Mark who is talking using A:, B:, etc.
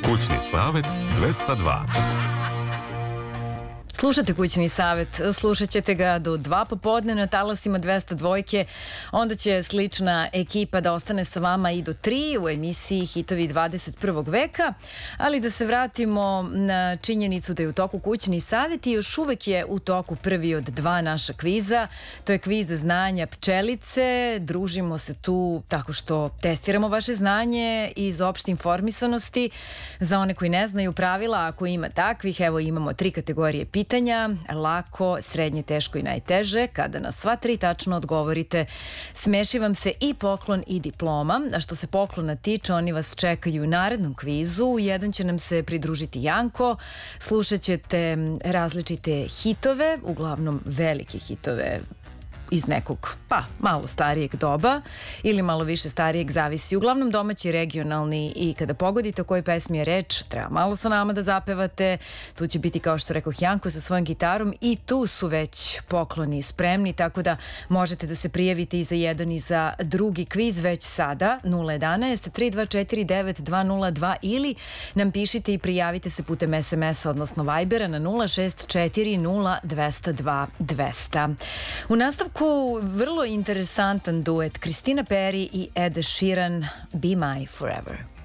A: Kućni savet 202.
B: Slušate Kućni savet, slušat ćete ga do 2 popodne na talasima 202. Onda će slična ekipa da ostane sa vama i do 3 u emisiji Hitovi 21. veka. Ali da se vratimo na činjenicu da je u toku Kućni savet i još uvek je u toku prvi od 2 naša kviza. To je kviz znanja pčelice. Družimo se tu tako što testiramo vaše znanje iz opšte informisanosti. Za one koji ne znaju pravila, ako ima takvih, evo imamo 3 kategorije pitanja. Lako, srednje, teško i najteže. Kada na sva 3 tačno odgovorite, smeši vam se i poklon i diploma. A što se poklona tiče, oni vas čekaju u narednom kvizu. U jedan će nam se pridružiti Janko. Slušat ćete različite hitove, uglavnom velike hitove iz nekog, malo starijeg doba ili malo više starijeg, zavisi. Uglavnom domaći, regionalni, i kada pogodite o kojoj pesmi je reč, treba malo sa nama da zapevate. Tu će biti, kao što rekoh, Janko sa svojom gitarom i tu su već pokloni spremni, tako da možete da se prijavite i za jedan i za drugi kviz već sada. 011 324 9202 ili nam pišite i prijavite se putem SMS-a, odnosno Vibera na 064 0202 200. U nastavku vrlo interesantan duet Christina Perri i Ed Sheeran, Be My Forever.